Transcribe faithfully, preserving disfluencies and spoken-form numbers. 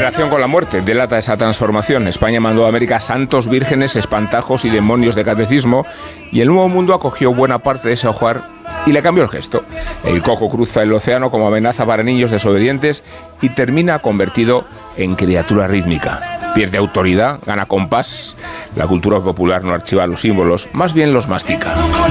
relación con la muerte delata esa transformación. España mandó a América santos, vírgenes, espantajos y demonios de catecismo, y el Nuevo Mundo acogió buena parte de ese ajuar y le cambió el gesto. El coco cruza el océano como amenaza para niños desobedientes y termina convertido en criatura rítmica. Pierde autoridad, gana compás. La cultura popular no archiva los símbolos, más bien los mastica.